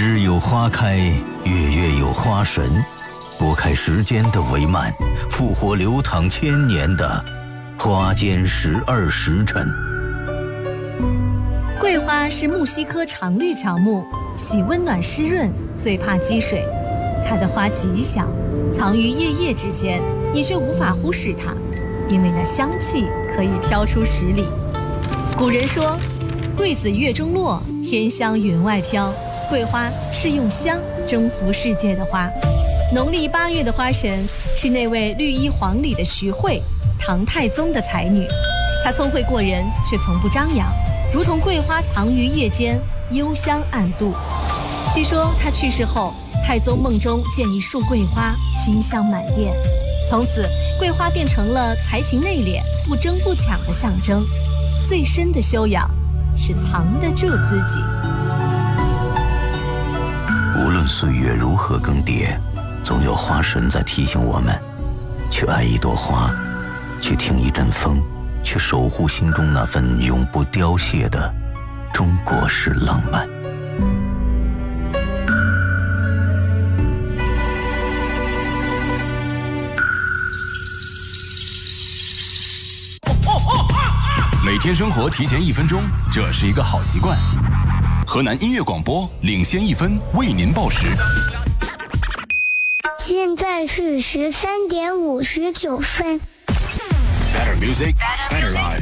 日有花开，月月有花神，拨开时间的帷幔，复活流淌千年的花间12时辰。 桂花是木犀科常绿乔木，喜温暖湿润，最怕积水。它的花极小，藏于叶叶之间，你却无法忽视它，因为那香气可以飘出10里。古人说，桂子月中落，天香云外飘。桂花是用香征服世界的花。农历8月的花神是那位绿衣黄里的徐惠，唐太宗的才女。她聪慧过人，却从不张扬，如同桂花藏于叶间，幽香暗度。据说她去世后，太宗梦中见一束桂花，清香满殿。从此，桂花变成了才情内敛、不争不抢的象征。最深的修养是藏得住自己。 无论岁月如何更迭，总有花神在提醒我们，去爱一朵花，去听一阵风，去守护心中那份永不凋谢的中国式浪漫。 每天生活提前1分钟，这是一个好习惯。河南音乐广播领先1分，为您报时。 现在是13点59分。 Better music, better life.